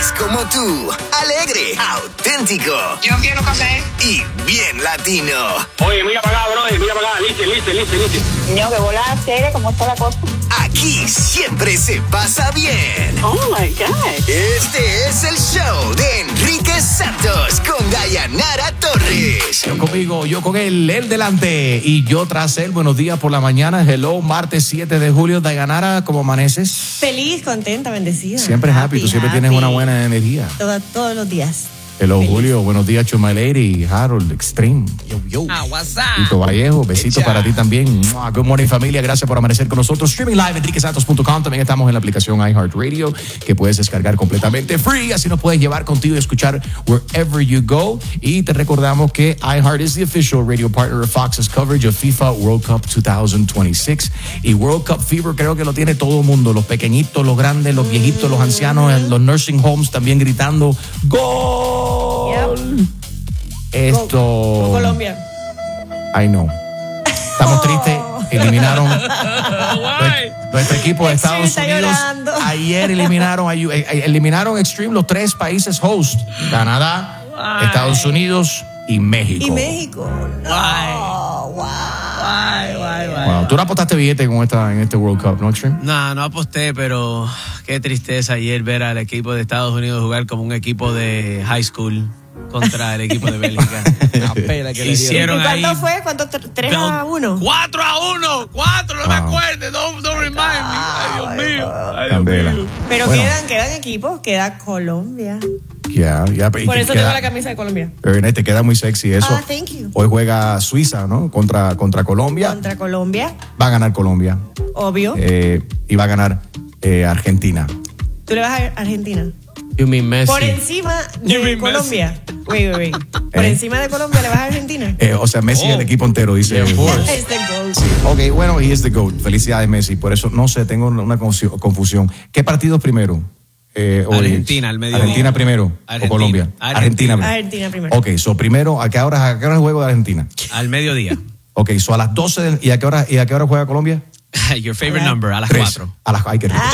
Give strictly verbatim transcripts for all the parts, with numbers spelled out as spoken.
Es como tú, alegre, auténtico. Yo quiero café. Y bien latino. Oye, mira para acá, bro, mira para acá, listo, listo, listo, listo. Niño, que volada seria, ¿cómo está la cosa? Aquí siempre se pasa bien. Oh, my God. Este es el show de Enrique Santos con Dayanara Torres. Yo conmigo, yo con él, él delante y yo tras él. Buenos días por la mañana. Hello, martes siete de julio. Dayanara, ¿cómo amaneces? Feliz, contenta, bendecida. Siempre happy, tú siempre happy. tienes una buena energía. Todo, todos los días. Hello, Feliz. Julio. Buenos días, Chuma Lady, Harold, Extreme. Yo, yo. Ah, what's up? Tito Vallejo, besitos para ti también. Good morning, familia. Gracias por amanecer con nosotros. Streaming live en enrique santos punto com. También estamos en la aplicación iHeartRadio, que puedes descargar completamente free. Así nos puedes llevar contigo y escuchar wherever you go. Y te recordamos que iHeart is the official radio partner of Fox's coverage of FIFA World Cup twenty twenty-six. Y World Cup Fever creo que lo tiene todo el mundo. Los pequeñitos, los grandes, los viejitos, los ancianos, los nursing homes también gritando ¡Gol! Yep. Esto... Go, go Colombia. I know. Estamos tristes. Eliminaron nuestro, nuestro equipo de Estados está Unidos. llorando. Ayer eliminaron, eliminaron Extreme los tres países host: Canadá, Why? Estados Unidos y México. Y México. No. Why? Wow. Guay, guay, guay. Wow. Tú no apostaste billete con esta, en este World Cup, ¿no, Extreme? No, no aposté, pero qué tristeza ayer ver al equipo de Estados Unidos jugar como un equipo de high school contra el equipo de Bélgica. La pena que le Hicieron ¿Y cuánto ahí fue? ¿Cuánto? ¿Tres a uno? cuatro a uno, cuatro, no me Wow. acuerdo, don't, don't remind me. Ay, Dios mío. Ay, Dios Candela. mío. Pero Bueno. quedan, quedan equipos. Queda Colombia. Ya, ya. y Por te eso queda- tengo la camisa de Colombia. Pero Inés, te queda muy sexy eso. Ah, thank you. Hoy juega Suiza, ¿no? Contra, contra Colombia. Contra Colombia, Va a ganar Colombia. obvio. Eh, y va a ganar eh, Argentina. Tú le vas a Argentina. You mean Messi. Por encima You de mean Colombia. Wait, wait, wait. Por ¿Eh? encima de Colombia le vas a Argentina. Eh, o sea, Messi Oh. el equipo entero, dice. Yeah, of course. Es the goal. Ok, bueno, he is the GOAT. Felicidades, Messi. Por eso, no sé, tengo una confu- confusión. ¿Qué partido primero? Eh, hoy? Argentina, al mediodía. ¿Argentina primero Argentina. o Colombia? Argentina. Argentina primero. Ok, so primero, ¿a qué hora, a qué hora es el juego de Argentina? Al mediodía. Ok, so a las doce, del- ¿y a qué hora, y a qué hora juega Colombia? Your favorite number, a las Tres. cuatro. A las, ay, qué rico.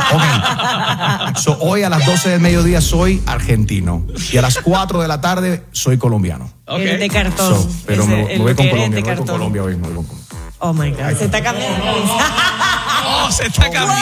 Ok. So, hoy a las doce del mediodía soy argentino. Y a las cuatro de la tarde soy colombiano. El de cartón. So, pero Ese, me, me el voy con que eres Colombia, de me voy con cartón. Colombia hoy. Me voy con Colombia. Oh my God. Se está cambiando. Oh, se está cambiando.